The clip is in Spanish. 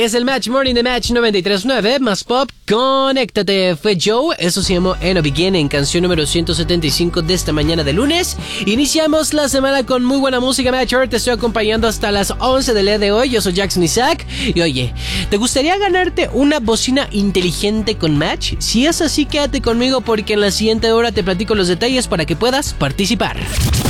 Es el Match Morning de Match 93.9, más pop, conéctate. Fue Joe, eso se llamó In a Beginning, canción número 175 de esta mañana de lunes. Iniciamos la semana con muy buena música, Matcher. Te estoy acompañando hasta las 11 del día de hoy. Yo soy Jackson Isaac. Y oye, ¿te gustaría ganarte una bocina inteligente con Match? Si es así, quédate conmigo porque en la siguiente hora te platico los detalles para que puedas participar.